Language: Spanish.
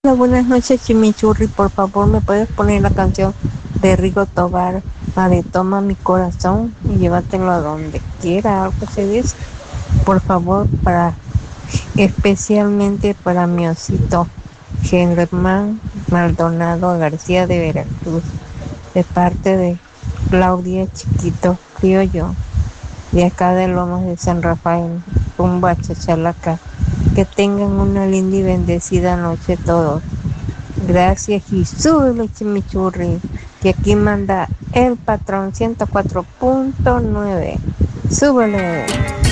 Hola, buenas noches, Chimichurri. Por favor, ¿me puedes poner la canción de Rigo Tobar, la de Toma mi corazón y llévatelo a donde quiera, algo se dice? Por favor, especialmente para mi osito Germán Maldonado García de Veracruz, de parte de Claudia Chiquito Criollo, de acá de Lomas de San Rafael, rumbo a Chachalaca. Que tengan una linda y bendecida noche todos. Gracias y súbele, Chimichurri, que aquí manda el patrón 104.9. Súbele.